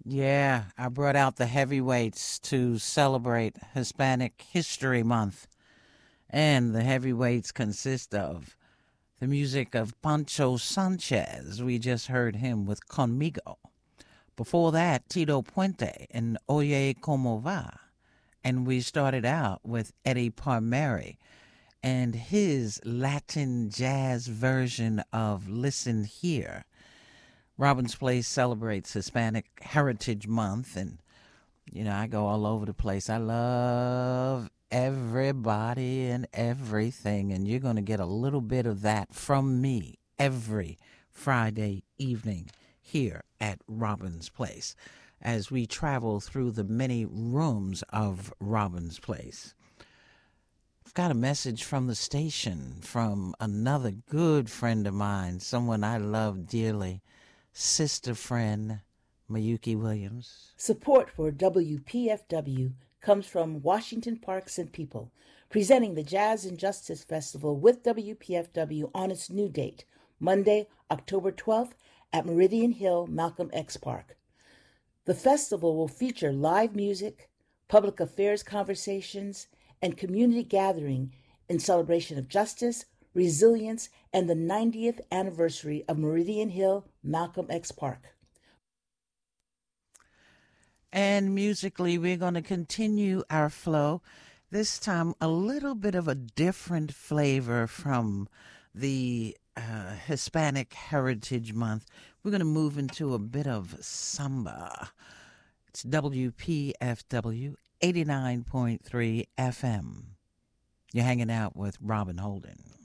Yeah, I brought out the heavyweights to celebrate Hispanic History Month. And the heavyweights consist of the music of Pancho Sanchez. We just heard him with Conmigo. Before that, Tito Puente and Oye Como Va. And we started out with Eddie Palmieri and his Latin jazz version of Listen Here. Robin's Place celebrates Hispanic Heritage Month, and I go all over the place. I love everybody and everything, and you're going to get a little bit of that from me every Friday evening here at Robin's Place as we travel through the many rooms of Robin's Place. I've got a message from the station from another good friend of mine, someone I love dearly, sister friend Mayuki Williams. Support for WPFW comes from Washington Parks and People, presenting the Jazz and Justice Festival with WPFW on its new date, Monday, October 12th at Meridian Hill Malcolm X Park. The festival will feature live music, public affairs conversations, and community gathering in celebration of justice, resilience, and the 90th anniversary of Meridian Hill Malcolm X Park. And musically, we're going to continue our flow. This time, a little bit of a different flavor from the Hispanic Heritage Month. We're going to move into a bit of samba. It's WPFW 89.3 FM. You're hanging out with Robin Holden.